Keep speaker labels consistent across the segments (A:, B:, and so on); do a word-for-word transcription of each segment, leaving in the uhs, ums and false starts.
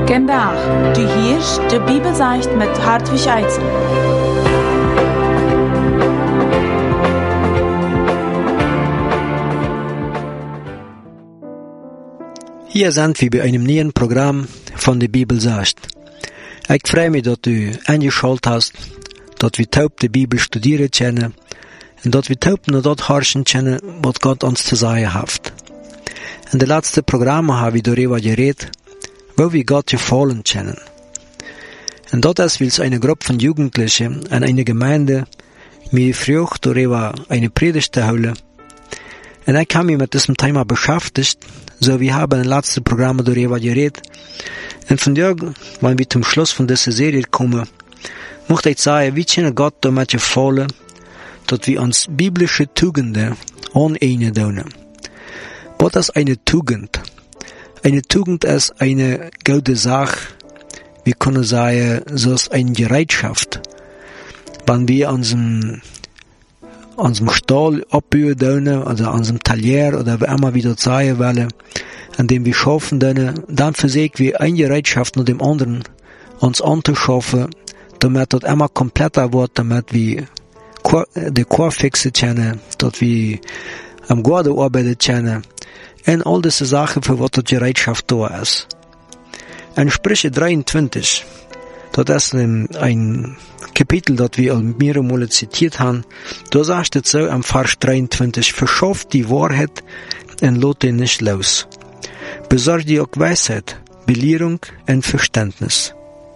A: Vandaag, du hierst de Bibelzeicht met Hartwig Eitzel.
B: Hier sind wir bei einem neuen Programm von der Bibelzeicht. Ich freue mich, dass du eingeschaltet hast, dass wir taub die Bibel studieren können und dass wir taub nur dort horchen können, was Gott uns zu sagen hat. In den letzten Programmen haben wir darüber geredet, wo wir Gott gefallen können. Und dort ist, will es eine Gruppe von Jugendlichen an eine Gemeinde mir früh darüber eine Predigt zu holen. Und ich habe mich mit diesem Thema beschäftigt, so wir haben in den letzten Programmen darüber geredet. Und von da, wenn wir zum Schluss von dieser Serie kommen, möchte ich sagen, wie können Gott damit gefallen, dass wir uns biblische Tugenden aneignen tun. Was ist eine Tugend? Eine Tugend ist eine gute Sache, wir können sagen, so ist eine Bereitschaft. Wenn wir an unserem, unserem Stall abbauen tun, oder an unserem Talier, oder wie immer wir das sagen wollen, an dem wir schaffen tun, dann versuchen wir eine Bereitschaft nach dem anderen, uns anzuschaffen, damit das immer kompletter wird, damit wir die Chor fixen können, dass wir am Garten arbeiten können, und all diese Sachen, für was die Bereitschaft da ist. In Sprüche dreiundzwanzig, das ist ein, ein Kapitel, das wir mehrere Male zitiert haben, da sagt es so am Vers dreiundzwanzig, verschafft die Wahrheit und lasst ihn nicht los. Besorgt dir auch Weisheit, Belehrung und Verständnis.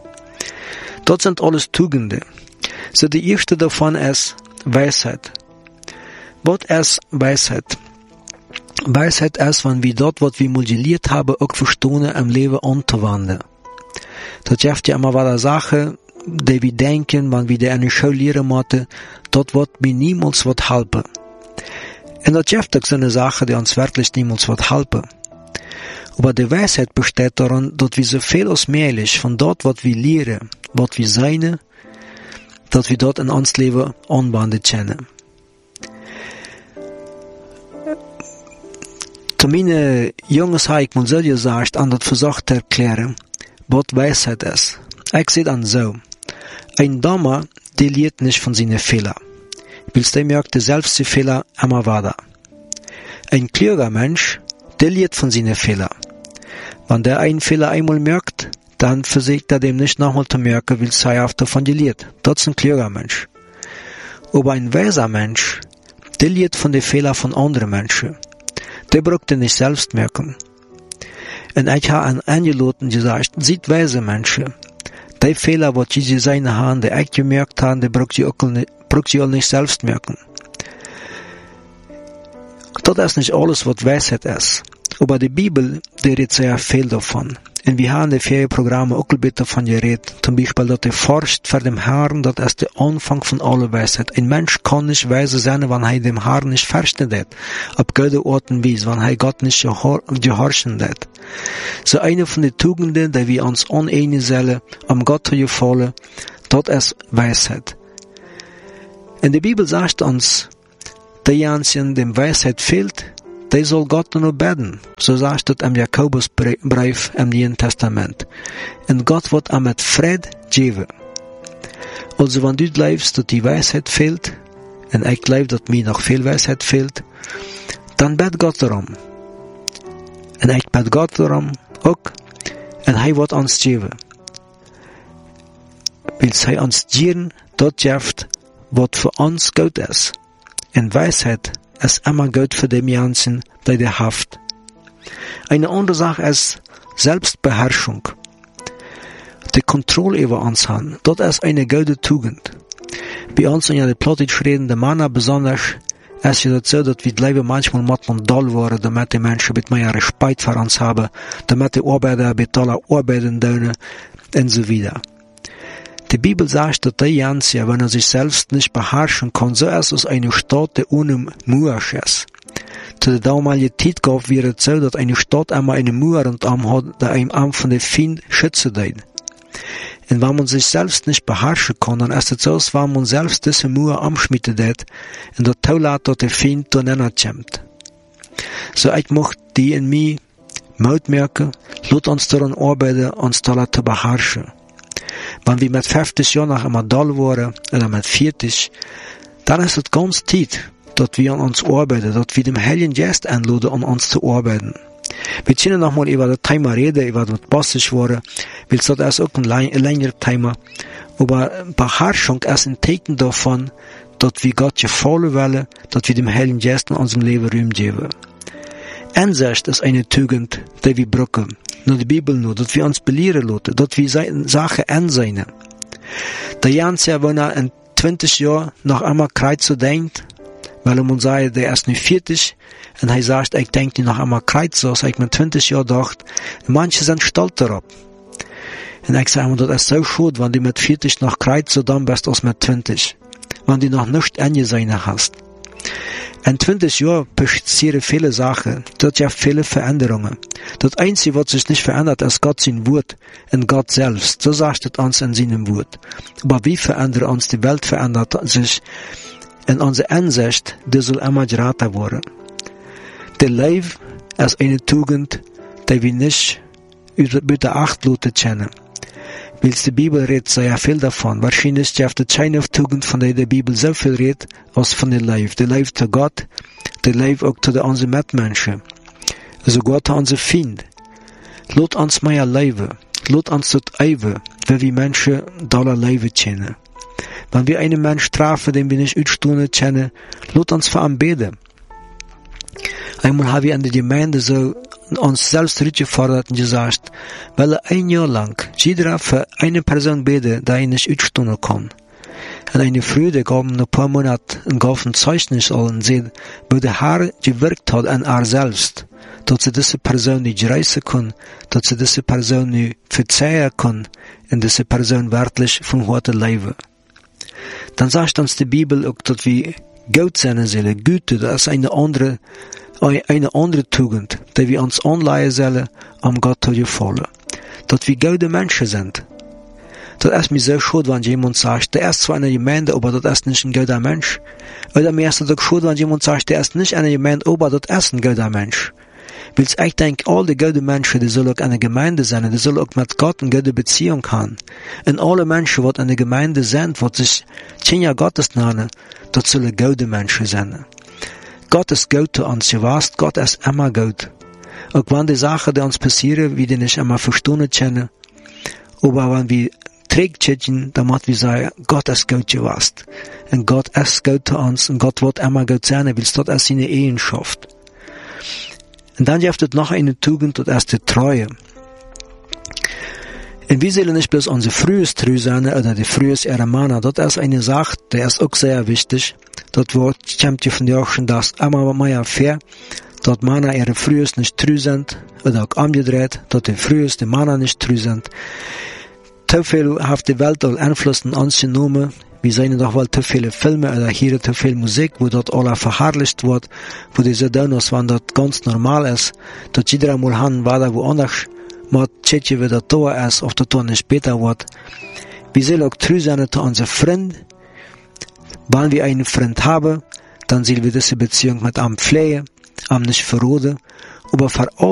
B: Das sind alles Tugenden. So die erste davon ist Weisheit. Was ist Weisheit? Weisheit ist, wenn wir dort, was wir mal gelehrt haben, auch verstehen, im Leben anzuwenden. Das hilft ja immer wieder Sachen, die wir denken, wenn wir die in der Schule lehren müssen, dort wird mir niemals was helfen. Und das hilft auch so eine Sache, die uns wirklich niemals was helfen. Aber die Weisheit besteht darin, dass wir so viel als möglich von dort, was wir lehren, was wir sein, dass wir dort in uns Leben anwenden können. Zu meinen Jungs habe ich mal so gesagt, an das versucht zu erklären, was Weisheit ist. Ich sehe dann so. Ein Dummer, der lernt nicht von seinen Fehlern. Willst du merken, selbst die Fehler immer weiter. Ein kluger Mensch, der lernt von seinen Fehlern. Wenn der einen Fehler einmal merkt, dann versucht er dem nicht nochmal zu merken, weil er oft davon lernt. Das ist ein kluger Mensch. Aber ein weiser Mensch, der lernt von den Fehlern von anderen Menschen. Der braucht er nicht selbst merken. Und ich habe an Angelaten gesagt, sieht weise Menschen, die Fehler, die sie seine haben, die ich gemerkt haben, die braucht sie auch nicht, braucht sie auch nicht selbst merken. Das ist nicht alles, was Weisheit ist. Aber die Bibel, die redet sehr viel davon. Und wir haben in den Ferienprogrammen auch ein bisschen davon geredet. Zum Beispiel, dass der forscht vor dem Herrn, das ist der Anfang von aller Weisheit. Ein Mensch kann nicht weise sein, wenn er dem Herrn nicht versteht. Ab gute Orten wies, wenn er Gott nicht gehorchen lässt. So eine von den Tugenden, die wir uns aneignen sollen, am Gott zu gefallen, das ist Weisheit. In der Bibel sagt uns, derjenige, dem Weisheit fehlt, der soll Gott nur beten. So sagt es im Jakobusbrief im Neuen Testament. Und Gott wird ihm mit Frieden geben. Also wenn du glaubst, dass die Weisheit fehlt, und ich glaube, dass mir noch viel Weisheit fehlt, dann bet Gott darum. Und ich bet Gott darum auch, und er wird uns geben. Weil er uns geben, das gibt, was für uns gut ist. Und Weisheit ist immer gut für die Menschen, die der haft. Eine andere Sache ist Selbstbeherrschung. Die Kontrolle über uns haben, das ist eine gute Tugend. Bei uns in der Plattdeutsch redenden Männer besonders, ist es so, dass wir Leben manchmal mit und doll waren, damit die Menschen mit mehr Respekt für uns haben, damit die Arbeiter mit toller arbeiten dürfen, und so weiter. Die Bibel sagt, dass der Jansia, wenn er sich selbst nicht beherrschen kann, so ist es eine Stadt, die ohne Mauer ist. Zu der damaligen Zeit gab es so, dass eine Stadt einmal eine Mauer und Arm hat, die einem Arm von den Feind schützen soll. Und wenn man sich selbst nicht beherrschen kann, dann ist es so, als wenn man selbst diese Mauer anschmieden hat, und das zulässt, dass der Feind da nicht kommt. So ich möchte die in mir Mut merken, laat ons daran arbeiten, uns da zu beherrschen. Wenn wir mit fünfzig Jahren noch einmal doll waren, oder mit vierzig, dann ist es ganz Zeit, dass wir an uns arbeiten, dass wir dem Heiligen Geist einladen, an uns zu arbeiten. Wir können noch mal über das Thema reden, über das Bassisch war, weil das ist auch ein längeres Thema. Aber Beherrschung ist ein Zeichen davon, dass wir Gott gefallen wollen, dass wir dem Heiligen Geist in unserem Leben Raum geben. Einsicht ist eine Tugend, die wir brauchen. Nur die Bibel nur, dass wir uns belehren lassen, dass wir Sachen ansehen. Der Jans ja, wenn er in zwanzig Jahren noch einmal kreuz so denkt, weil er muss sagen, der ist nicht vierzig, und er sagt, ich denke noch einmal kreuz so, als ich mit zwanzig Jahren dachte, manche sind stolz darauf. Und ich sage, das ist so schön, wenn du mit vierzig noch kreuz so dann bist als mit zwanzig. Wenn du noch nicht angesehen hast. In zwanzig Jahren passieren viele Sachen, dort ja viele Veränderungen. Das Einzige, was sich nicht verändert, ist Gott sein Wort und Gott selbst. So sagt es uns in seinem Wort. Aber wie verändert uns die Welt, verändert sich in unserer Ansicht, die soll immer geraten werden. Der Leben ist eine Tugend, die wir nicht über Acht lassen können. Weil die Bibel redet sehr viel davon. Wahrscheinlich ist die keine Tugend, von der die Bibel so viel redet, als von der Liebe. Der Liebe zu Gott, der Liebe auch zu unseren Mitmenschen. Sogar zu unseren Feinden. Lass uns mehr leben. Lass uns das eiven, weil wir Menschen dollar leben kennen. Wenn wir einen Menschen treffen, den wir nicht ausstehen kennen, lass uns für ihn beten. Einmal haben wir in der Gemeinde so uns selbst zurückgefordert und gesagt, weil er ein Jahr lang jeder für eine Person bete, die ihn nicht ausstehen kann. Und eine Freude gab ihm ein paar Monate und gab ein Zeugnis und sieht, wo der Herr gewirkt hat an er selbst, dass sie diese Person nicht reißen kann, dass sie diese Person nicht verzeihen kann und diese Person wirklich von heute leben. Dann sagt uns die Bibel auch, dass wir gut sein sollen, Güte, das ist eine andere eine andere Tugend, die wir uns anleihen sollen, um Gott zu gefallen. Dass wir gute Menschen sind. Das ist mir so schön, wenn jemand sagt, der ist zwar eine Gemeinde, aber das ist nicht ein guter Mensch. Oder mir ist es auch schön, wenn jemand sagt, der ist nicht eine Gemeinde, aber das ist ein guter Mensch. Weil ich denke, alle die guten Menschen, die sollen auch eine Gemeinde sein, die sollen auch mit Gott eine gute Beziehung haben. Und alle Menschen, die in der Gemeinde sind, die sich Kinder Gottes nennen, das sollen gute Menschen sein. Gott ist gut zu uns, ihr weißt, Gott ist immer gut. Auch wenn die Sachen, die uns passieren, wir die nicht immer verstehen können, aber wenn wir trägt schützen, dann müssen wir sagen, Gott ist gut, ihr weißt. Und Gott ist gut zu uns, und Gott wird immer gut sein, weil es dort ist seine Eigenschaft. Und dann gibt es noch eine Tugend, das ist die Treue. Und wir sollen nicht bloß unsere frühes Treu sein, oder die frühes Ehremänner, das ist eine Sache, die ist auch sehr wichtig. Das Wort kommt ja von dir auch schon, dass immer mehr fair, dass Männer ihre frühes nicht treu sind, oder auch umgedreht, dass die frühes die Männer nicht treu sind. Zu viel hat die Welt auch Einfluss in uns genommen. Wir sehen doch wohl zu viele Filme oder hier zu viel Musik, wo dort alle verherrlicht wird, wo die so tun, als wenn das ganz normal ist, dass jeder mal haben, war woanders, mal tschetje, wie das Tor ist, auf das Tor nicht später wird. Wir sollen auch treu sein zu unseren Freunden. Wenn wir einen Freund haben, dann sollen wir diese Beziehung mit ihm pflegen, ihm nicht verraten, aber vor allem